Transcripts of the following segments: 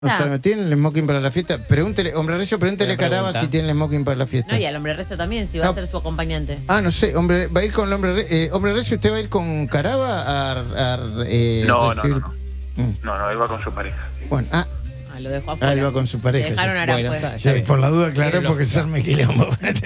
No sabe, ¿tienen el smoking para la fiesta? Pregúntele, hombre recio, pregúntele a Caraba si tiene el smoking para la fiesta. No, y al hombre recio también, si va a ser su acompañante. Ah, no sé, hombre, ¿va a ir con el hombre recio? ¿Hombre recio, usted va a ir con Caraba a recibir? No, él va con su pareja. Bueno, lo dejó afuera. Él va con su pareja. Te dejaron Aranjuez. Por la duda, claro, porque se arme quilombo.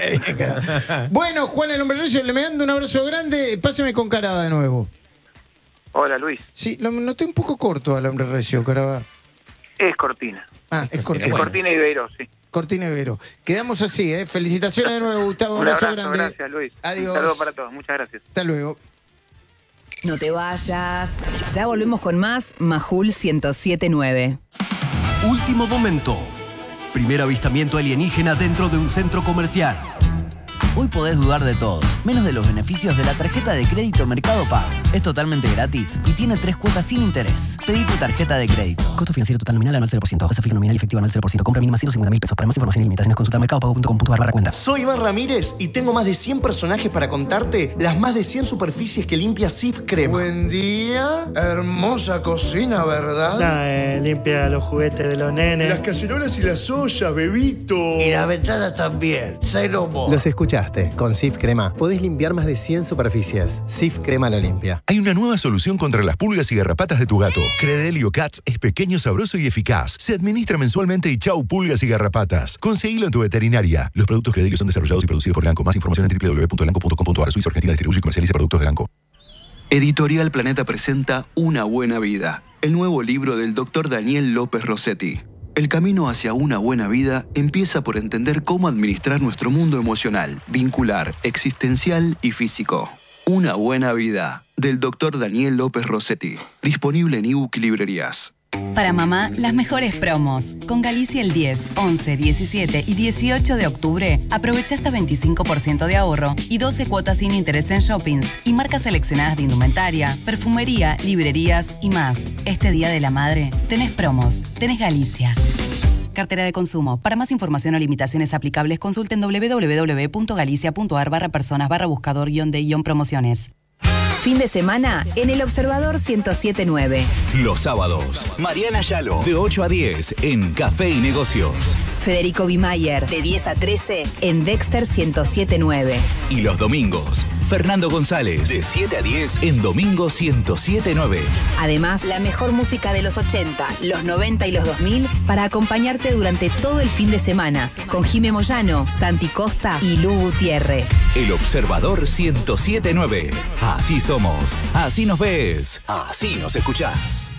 Bueno, Juan, el hombre recio, le mando un abrazo grande. Páseme con Caraba de nuevo. Hola, Luis. Sí, lo noté un poco corto al hombre recio, Caraba. Es Cortina. Es Cortina. Es Cortina y Beiró, sí. Cortina y Beiró. Quedamos así, ¿eh? Felicitaciones de nuevo, Gustavo. Un abrazo grande. Gracias, Luis. Adiós. Un saludo para todos. Muchas gracias. Hasta luego. No te vayas. Ya volvemos con más Majul 107.9. Último momento. Primer avistamiento alienígena dentro de un centro comercial. Hoy podés dudar de todo, menos de los beneficios de la tarjeta de crédito Mercado Pago. Es totalmente gratis y tiene 3 cuotas sin interés. Pedí tu tarjeta de crédito. Costo financiero total nominal anual 0%. Tasa fija nominal efectiva anual 0%. Compra mínima 150.000 pesos. Para más información y limitaciones consulta mercadopago.com.ar/cuenta. Soy Iván Ramírez y tengo más de 100 personajes para contarte las más de 100 superficies que limpia Cif Crema. Buen día. Hermosa cocina, ¿verdad? Limpia los juguetes de los nenes. Las cacerolas y las ollas, bebito. Y la ventana también. Cero mo. Los escuchaste. Con Cif Crema podés limpiar más de 100 superficies. Cif Crema lo limpia. Hay una nueva solución contra las pulgas y garrapatas de tu gato. Credelio Cats es pequeño, sabroso y eficaz. Se administra mensualmente y chau pulgas y garrapatas. Conseguilo en tu veterinaria. Los productos Credelio son desarrollados y producidos por Elanco. Más información en www.elanco.com.ar. Suiza Argentina distribuye y comercializa productos de Elanco. Editorial Planeta presenta Una buena vida, el nuevo libro del Dr. Daniel López Rossetti. El camino hacia una buena vida empieza por entender cómo administrar nuestro mundo emocional, vincular, existencial y físico. Una buena vida, del Dr. Daniel López Rossetti. Disponible en ebook y librerías. Para mamá, las mejores promos. Con Galicia el 10, 11, 17 y 18 de octubre, aprovecha hasta 25% de ahorro y 12 cuotas sin interés en shoppings y marcas seleccionadas de indumentaria, perfumería, librerías y más. Este Día de la Madre, tenés promos, tenés Galicia. Cartera de consumo. Para más información o limitaciones aplicables, consulten www.galicia.ar/personas/buscador-de-promociones. Fin de semana en El Observador 107.9. Los sábados, Mariana Yalo, de 8 a 10 en Café y Negocios. Federico Bimayer, de 10 a 13 en Dexter 107.9. Y los domingos, Fernando González, de 7 a 10 en Domingo 107.9. Además, la mejor música de los 80, los 90 y los 2000 para acompañarte durante todo el fin de semana con Jimé Moyano, Santi Costa y Lu Gutiérrez. El Observador 107.9. Así somos, así nos ves, así nos escuchás.